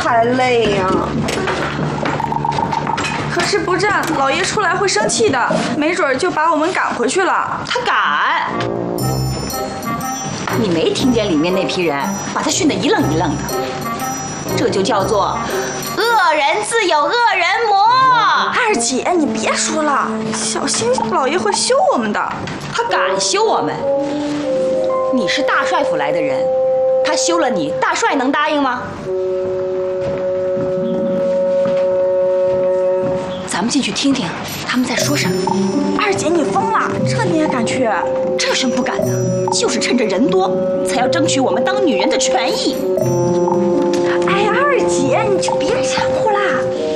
还累呀。可是不战，老爷出来会生气的，没准就把我们赶回去了。 他赶？你没听见里面那批人把他训得一愣一愣的？这就叫做恶人自有恶人磨。 二姐，你别说了，小心老爷会休我们的。 他敢休我们？你是大帅府来的人，他休了你，大帅能答应吗？咱们进去听听他们在说什么。 二姐，你疯了？这你也敢去？ 这有什么不敢的？就是趁着人多，才要争取我们当女人的权益。 哎呀，二姐，你就别掺和啦。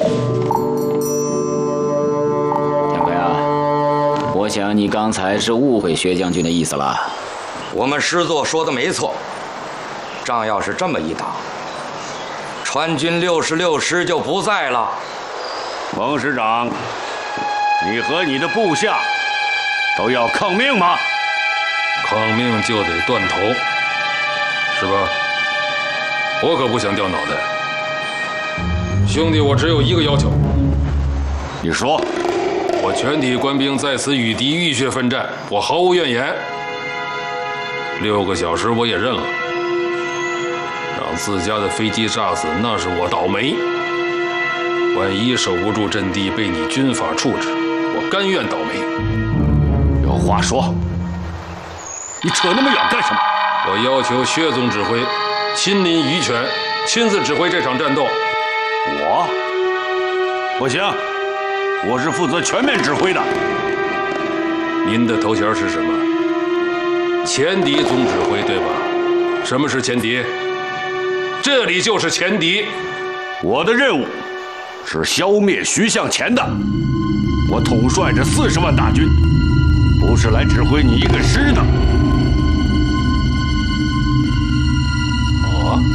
天魁啊，我想你刚才是误会薛将军的意思了。 我们师座说的没错，仗要是这么一打，川军66师就不在了。 冯师长，你和你的部下都要抗命吗？ 抗命就得断头，是吧？我可不想掉脑袋。兄弟，我只有一个要求。 你说。 我全体官兵在此与敌浴血奋战，我毫无怨言。6个小时我也认了。让自家的飞机炸死，那是我倒霉。万一守不住阵地，被你军法处置，我甘愿倒霉。 有话说，你扯那么远干什么？ 我要求薛总指挥亲临榆泉，亲自指挥这场战斗。 我不行，我是负责全面指挥的。 您的头衔是什么？前敌总指挥，对吧？什么是前敌？这里就是前敌。 我的任务是消灭徐向前的。我统帅着40万大军，不是来指挥你一个师的。 好啊，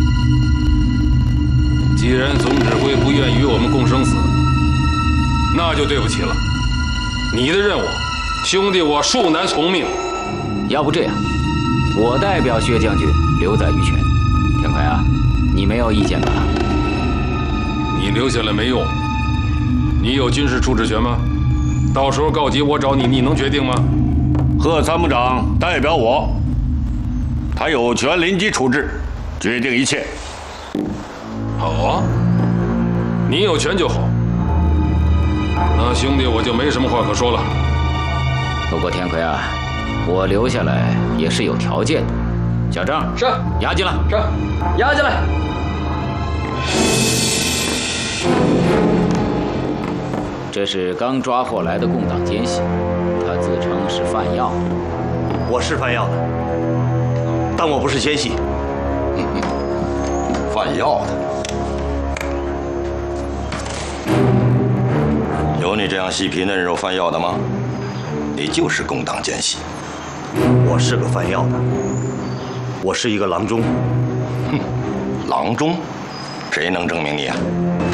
既然总指挥不愿与我们共生死，那就对不起了。你的任务，兄弟我恕难从命。 要不这样，我代表薛将军留在榆泉。天魁啊，你没有意见吧？ 你留下来没用，你有军事处置权吗？到时候告急我找你，你能决定吗？ 贺参谋长代表我，他有权临机处置，决定一切。 好啊，你有权就好。那兄弟我就没什么话可说了。 不过天魁啊，我留下来也是有条件的。小郑， 是， 押进来。 是，押进来。 这是刚抓获来的共党奸细，他自称是贩药。 我是贩药的，但我不是奸细。 贩药的，有你这样细皮嫩肉贩药的吗？你就是共党奸细。 我是个贩药的，我是一个郎中。 哼，郎中，谁能证明你啊？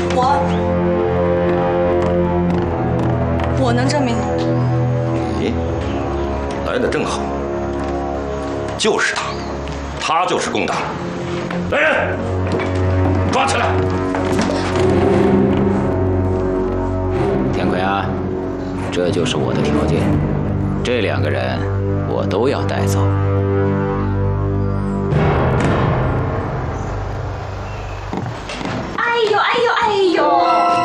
我能证明。 咦，来得正好，就是他，他就是共党。来人，抓起来！ 天魁啊，这就是我的条件，这2个人我都要带走。 哎呦哎呦哎呦！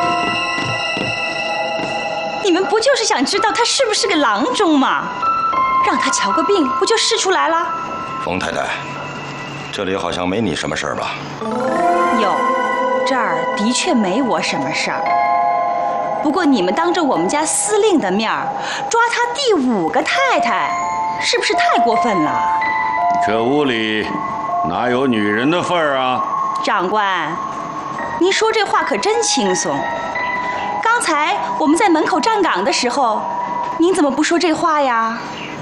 你们不就是想知道他是不是个郎中吗？让他瞧个病，不就试出来了？ 冯太太，这里好像没你什么事儿吧？ 有，这儿的确没我什么事儿。不过你们当着我们家司令的面抓他第5个太太，是不是太过分了？ 这屋里哪有女人的份儿啊？ 长官，您说这话可真轻松。刚才我们在门口站岗的时候，您怎么不说这话呀？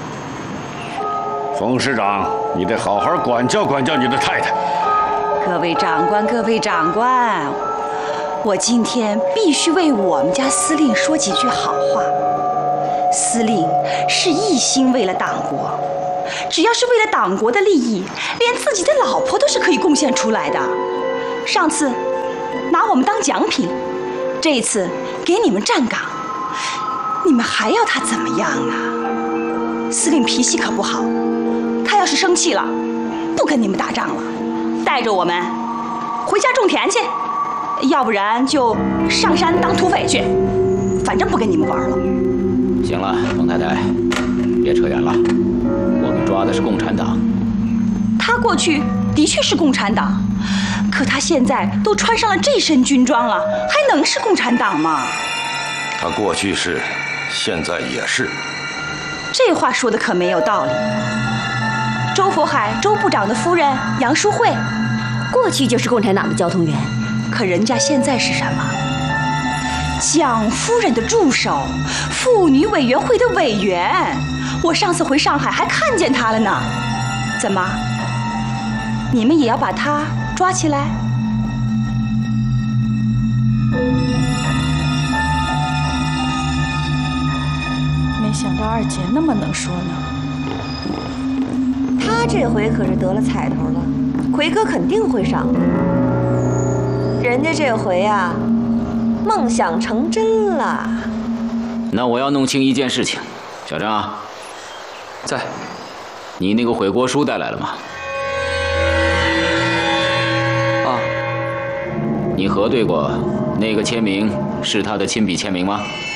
冯师长，你得好好管教管教你的太太。 各位长官，各位长官，我今天必须为我们家司令说几句好话。司令是一心为了党国，只要是为了党国的利益，连自己的老婆都是可以贡献出来的。上次拿我们当奖品，这次给你们站岗，你们还要他怎么样啊？司令脾气可不好，他要是生气了，不跟你们打仗了，带着我们回家种田去，要不然就上山当土匪去，反正不跟你们玩了。 行了，冯太太，别扯远了。我们抓的是共产党。 他过去的确是共产党，可他现在都穿上了这身军装了，还能是共产党吗？ 他过去是，现在也是。 这话说的可没有道理。周佛海周部长的夫人杨淑慧， 过去就是共产党的交通员， 可人家现在是什么？蒋夫人的助手，妇女委员会的委员。我上次回上海还看见她了呢。怎么？你们也要把她抓起来？ 没想到二姐那么能说呢。 他这回可是得了彩头了，奎哥肯定会上的。人家这回啊，梦想成真了。 那我要弄清一件事情，小张，在，你那个悔过书带来了吗？你核对过那个签名是他的亲笔签名吗？